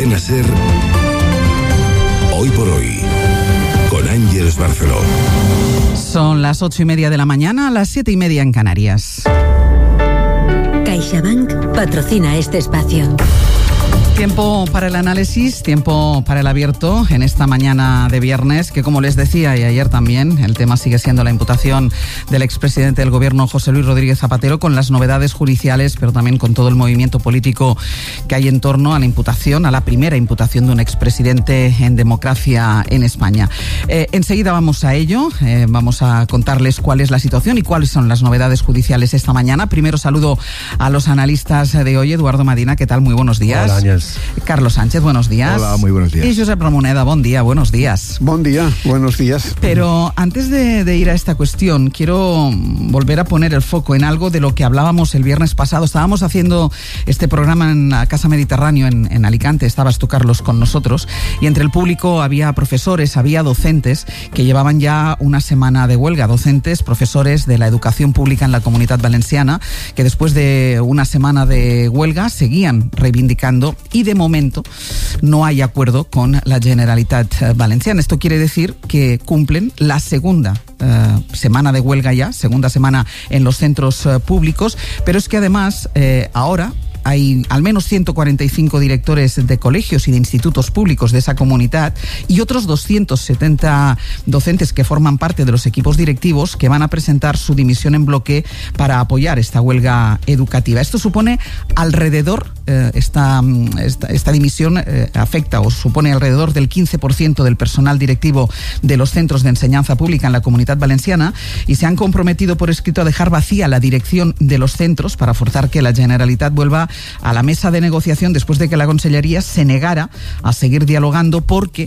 Cadena SER, Hoy por Hoy, con Ángeles Barceló. Son las 8:30 de la mañana, las 7:30 en Canarias. CaixaBank patrocina este espacio. Tiempo para el análisis, tiempo para el abierto en esta mañana de viernes, que como les decía y ayer también, el tema sigue siendo la imputación del expresidente del gobierno José Luis Rodríguez Zapatero, con las novedades judiciales, pero también con todo el movimiento político que hay en torno a la imputación, a la primera imputación de un expresidente en democracia en España. Enseguida vamos a ello, vamos a contarles cuál es la situación y cuáles son las novedades judiciales esta mañana. Primero saludo a los analistas de hoy. Eduardo Madina, ¿qué tal? Muy buenos días. Hola, Ángel. Carlos Sánchez, buenos días. Hola, muy buenos días. Y Josep Ramoneda, buen día, buenos días. Buen día, buenos días. Pero antes de ir a esta cuestión, quiero volver a poner el foco en algo de lo que hablábamos el viernes pasado. Estábamos haciendo este programa en la Casa Mediterráneo en Alicante, estabas tú, Carlos, con nosotros, y entre el público había profesores, había docentes que llevaban ya una semana de huelga, docentes, profesores de la educación pública en la Comunitat Valenciana, que después de una semana de huelga seguían reivindicando, y de momento no hay acuerdo con la Generalitat Valenciana. Esto quiere decir que cumplen la segunda semana de huelga ya, segunda semana en los centros públicos, pero es que además ahora hay al menos 145 directores de colegios y de institutos públicos de esa comunidad y otros 270 docentes que forman parte de los equipos directivos que van a presentar su dimisión en bloque para apoyar esta huelga educativa. Esto supone alrededor, esta dimisión afecta o supone alrededor del 15% del personal directivo de los centros de enseñanza pública en la Comunitat Valenciana, y se han comprometido por escrito a dejar vacía la dirección de los centros para forzar que la Generalitat vuelva a la mesa de negociación después de que la Consellería se negara a seguir dialogando porque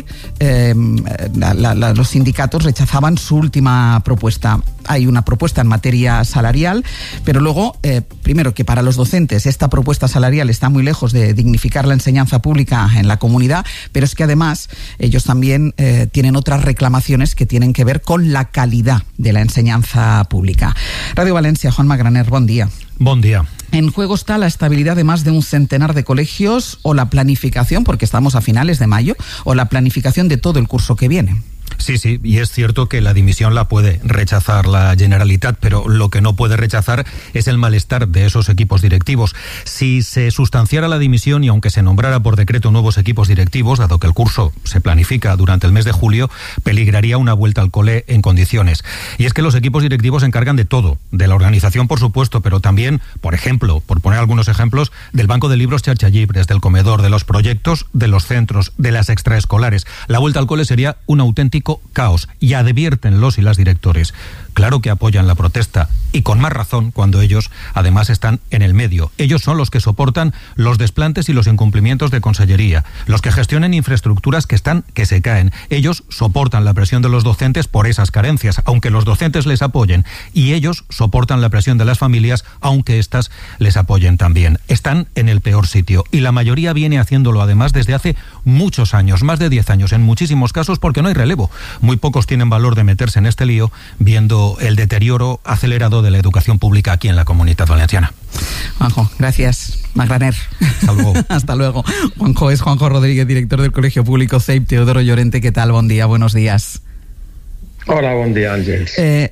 los sindicatos rechazaban su última propuesta. Hay una propuesta en materia salarial, pero luego, primero, que para los docentes esta propuesta salarial está muy lejos de dignificar la enseñanza pública en la comunidad, pero es que además ellos también tienen otras reclamaciones que tienen que ver con la calidad de la enseñanza pública. Radio Valencia, Juan Magraner, buen día. Buen día. En juego está la estabilidad de más de un centenar de colegios o la planificación, porque estamos a finales de mayo, o la planificación de todo el curso que viene. Sí, y es cierto que la dimisión la puede rechazar la Generalitat, pero lo que no puede rechazar es el malestar de esos equipos directivos. Si se sustanciara la dimisión y aunque se nombrara por decreto nuevos equipos directivos, dado que el curso se planifica durante el mes de julio, peligraría una vuelta al cole en condiciones. Y es que los equipos directivos se encargan de todo, de la organización, por supuesto, pero también, por ejemplo, por poner algunos ejemplos, del banco de libros Xarxa Llibres, del comedor, de los proyectos, de los centros, de las extraescolares. La vuelta al cole sería un auténtico caos, y advierten los y las directores. Claro que apoyan la protesta, y con más razón cuando ellos además están en el medio. Ellos son los que soportan los desplantes y los incumplimientos de consellería, los que gestionan infraestructuras que se caen. Ellos soportan la presión de los docentes por esas carencias, aunque los docentes les apoyen, y ellos soportan la presión de las familias, aunque éstas les apoyen también. Están en el peor sitio, y la mayoría viene haciéndolo además desde hace muchos años, más de 10 años en muchísimos casos, porque no hay relevo. Muy pocos tienen valor de meterse en este lío viendo el deterioro acelerado de la educación pública aquí en la Comunitat Valenciana. Juanjo, gracias. Magraner. Hasta luego. Hasta luego. Juanjo es Juanjo Rodríguez, director del Colegio Público CEIP. Teodoro Llorente, ¿qué tal? Buen día, buenos días. Hola, buen día, Ángeles.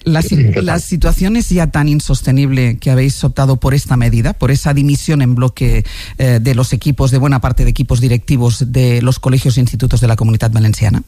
La situación es ya tan insostenible que habéis optado por esta medida, por esa dimisión en bloque de los equipos, de buena parte de equipos directivos de los colegios e institutos de la Comunitat Valenciana.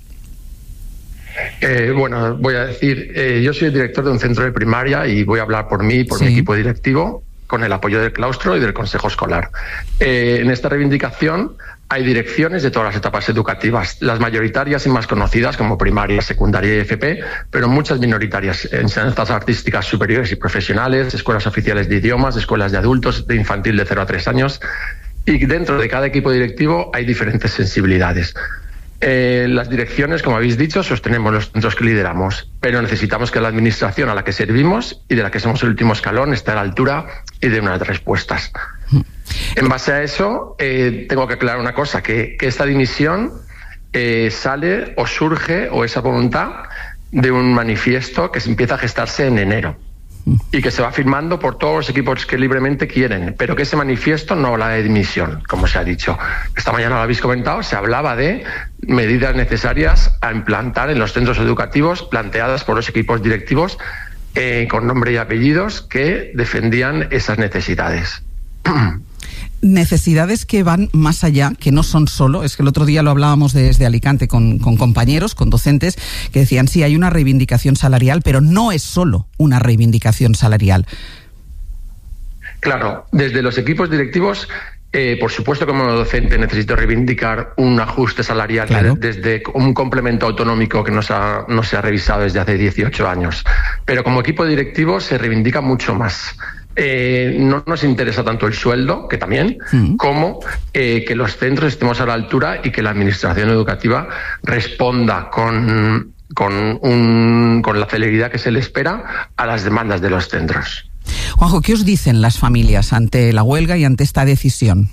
Bueno, voy a decir, yo soy el director de un centro de primaria y voy a hablar por mí, por mi equipo directivo, con el apoyo del claustro y del consejo escolar. En esta reivindicación hay direcciones de todas las etapas educativas, las mayoritarias y más conocidas como primaria, secundaria y FP, pero muchas minoritarias, enseñanzas artísticas superiores y profesionales, escuelas oficiales de idiomas, escuelas de adultos, de infantil de 0 a 3 años, y dentro de cada equipo directivo hay diferentes sensibilidades. Las direcciones, como habéis dicho, sostenemos los centros que lideramos, pero necesitamos que la administración a la que servimos y de la que somos el último escalón esté a la altura y dé unas respuestas. En base a eso, tengo que aclarar una cosa, que esta dimisión sale o surge, o esa voluntad, de un manifiesto que se empieza a gestarse en enero. y que se va firmando por todos los equipos que libremente quieren, pero que ese manifiesto no habla de dimisión, como se ha dicho. Esta mañana lo habéis comentado, se hablaba de medidas necesarias a implantar en los centros educativos planteadas por los equipos directivos con nombre y apellidos que defendían esas necesidades. Necesidades que van más allá, que no son solo, es que el otro día lo hablábamos desde Alicante con compañeros, con docentes, que decían, sí, hay una reivindicación salarial, pero no es solo una reivindicación salarial. Claro, desde los equipos directivos, por supuesto que como docente necesito reivindicar un ajuste salarial, claro, desde un complemento autonómico que no se ha revisado desde hace 18 años, pero como equipo directivo se reivindica mucho más. No nos interesa tanto el sueldo, que también, como que los centros estemos a la altura y que la administración educativa responda con la celeridad que se le espera a las demandas de los centros. Juanjo, ¿qué os dicen las familias ante la huelga y ante esta decisión?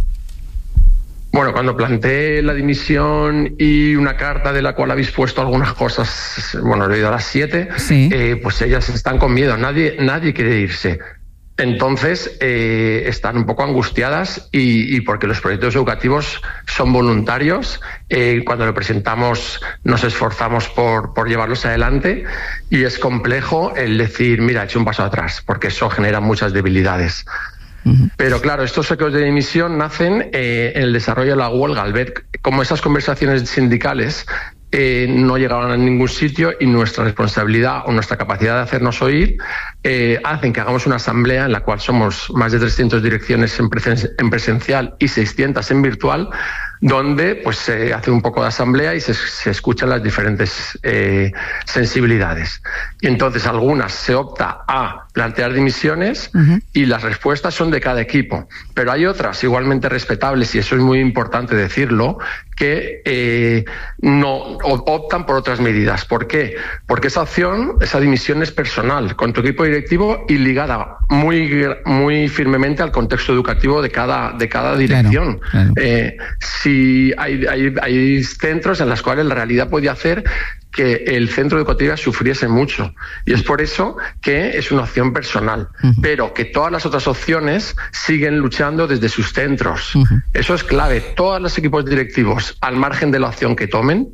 Bueno, cuando planteé la dimisión y una carta de la cual habéis puesto algunas cosas, bueno, lo he oído a las 7, sí, pues ellas están con miedo, nadie quiere irse. Entonces, están un poco angustiadas y porque los proyectos educativos son voluntarios, cuando lo presentamos nos esforzamos por llevarlos adelante y es complejo el decir, mira, he hecho un paso atrás, porque eso genera muchas debilidades. Pero claro, estos ecos de dimisión nacen en el desarrollo de la huelga, al ver cómo esas conversaciones sindicales no llegaban a ningún sitio y nuestra responsabilidad o nuestra capacidad de hacernos oír hacen que hagamos una asamblea en la cual somos más de 300 direcciones en presencial y 600 en virtual, donde pues se hace un poco de asamblea y se escuchan las diferentes sensibilidades. Y entonces algunas se opta a plantear dimisiones y las respuestas son de cada equipo. Pero hay otras igualmente respetables, y eso es muy importante decirlo, que no optan por otras medidas. ¿Por qué? Porque esa dimisión es personal, con tu equipo directivo y ligada muy firmemente al contexto educativo de cada dirección. Claro. Si hay centros en los cuales la realidad puede hacer que el centro educativo sufriese mucho, y es por eso que es una opción personal, pero que todas las otras opciones siguen luchando desde sus centros. Eso es clave. Todos los equipos directivos, al margen de la opción que tomen,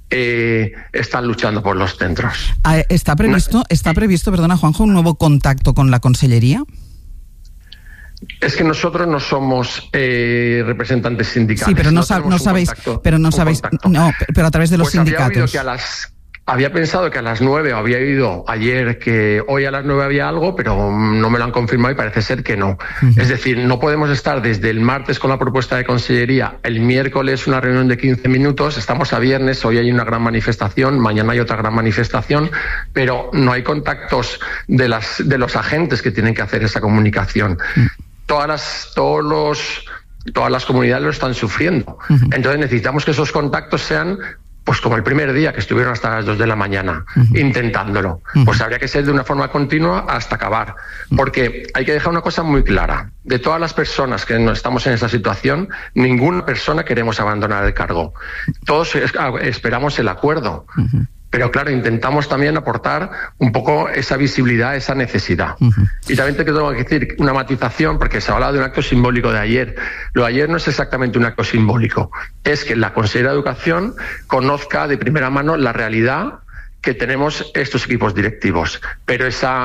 están luchando por los centros. ¿Está previsto, perdona Juanjo, un nuevo contacto con la Consellería? Es que nosotros no somos representantes sindicales. Sí, pero no sabéis, pero a través de los sindicatos. Había pensado que a las 9, había oído ayer que hoy a las 9 había algo, pero no me lo han confirmado y parece ser que no. Es decir, no podemos estar desde el martes con la propuesta de Consellería, el miércoles una reunión de 15 minutos, estamos a viernes, hoy hay una gran manifestación, mañana hay otra gran manifestación, pero no hay contactos de los agentes que tienen que hacer esa comunicación. Todas las comunidades lo están sufriendo. Entonces necesitamos que esos contactos sean pues como el primer día, que estuvieron hasta las 2 de la mañana intentándolo. Pues habría que ser de una forma continua hasta acabar. Porque hay que dejar una cosa muy clara. De todas las personas que no estamos en esa situación, ninguna persona queremos abandonar el cargo. Todos esperamos el acuerdo. Pero claro, intentamos también aportar un poco esa visibilidad, esa necesidad. Y también tengo que decir una matización, porque se ha hablado de un acto simbólico de ayer. Lo de ayer no es exactamente un acto simbólico, es que la Consejera de Educación conozca de primera mano la realidad que tenemos estos equipos directivos. Pero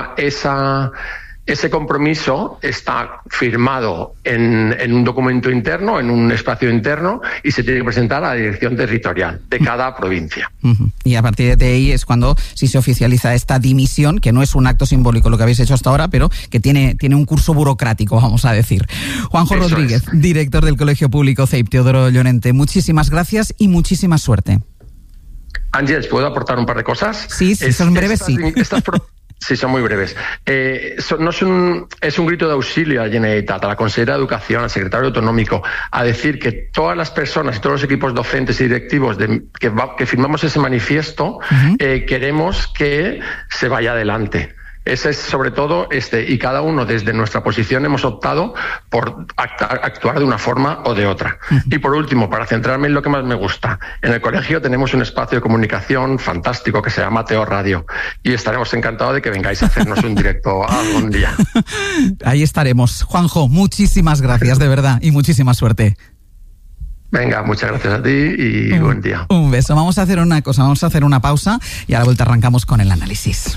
ese compromiso está firmado en un documento interno, en un espacio interno, y se tiene que presentar a la dirección territorial de cada provincia. Y a partir de ahí es cuando sí se oficializa esta dimisión, que no es un acto simbólico lo que habéis hecho hasta ahora, pero que tiene un curso burocrático, vamos a decir. Juanjo Eso Rodríguez, director del Colegio Público CEIP Teodoro Llorente, muchísimas gracias y muchísima suerte. Ángeles, ¿puedo aportar un par de cosas? Sí, son breves, sí. Sí, son muy breves. Es un grito de auxilio a la Generalitat, a la Consejera de Educación, al Secretario Autonómico, a decir que todas las personas y todos los equipos docentes y directivos que firmamos ese manifiesto, queremos que se vaya adelante. Ese es sobre todo y cada uno desde nuestra posición hemos optado por actuar de una forma o de otra. Y por último, para centrarme en lo que más me gusta, en el colegio tenemos un espacio de comunicación fantástico que se llama Teo Radio y estaremos encantados de que vengáis a hacernos un directo algún día. Ahí estaremos. Juanjo, muchísimas gracias de verdad y muchísima suerte. Venga, muchas gracias a ti y buen día. Un beso. Vamos a hacer una cosa, vamos a hacer una pausa y a la vuelta arrancamos con el análisis.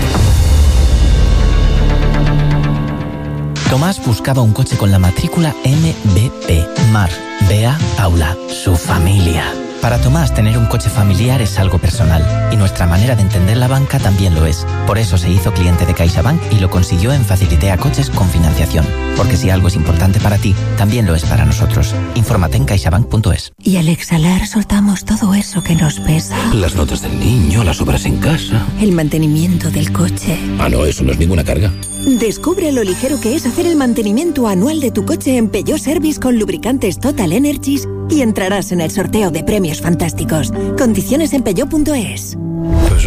Tomás buscaba un coche con la matrícula MBP. Mar, Bea, Paula, su familia. Para Tomás, tener un coche familiar es algo personal y nuestra manera de entender la banca también lo es. Por eso se hizo cliente de CaixaBank y lo consiguió en Facilitea Coches con financiación. Porque si algo es importante para ti, también lo es para nosotros. Infórmate en caixabank.es. Y al exhalar soltamos todo eso que nos pesa. Las notas del niño, las obras en casa. El mantenimiento del coche. Ah, no, eso no es ninguna carga. Descubre lo ligero que es hacer el mantenimiento anual de tu coche en Peugeot Service con lubricantes Total Energies y entrarás en el sorteo de premios fantásticos. Condiciones en peugeot.es.